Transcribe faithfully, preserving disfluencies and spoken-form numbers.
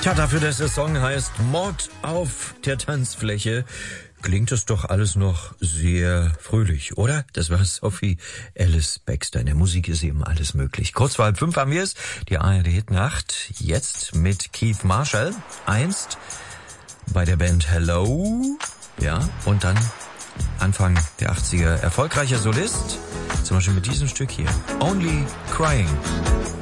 Tja, dafür, dass der Song heißt Mord auf der Tanzfläche, klingt es doch alles noch sehr fröhlich, oder? Das war Sophie Alice Baxter. In der Musik ist eben alles möglich. Kurz vor halb fünf haben wir es, die A R D Hitnacht, jetzt mit Keith Marshall, einst bei der Band Hello, ja, und dann Anfang der achtziger erfolgreicher Solist, zum Beispiel mit diesem Stück hier, Only Crying.